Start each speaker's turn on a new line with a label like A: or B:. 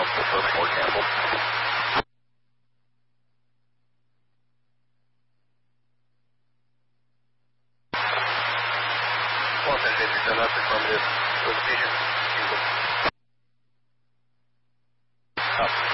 A: responsible for Fort Campbell. Well, then, if you've done us affirmative, location. Up.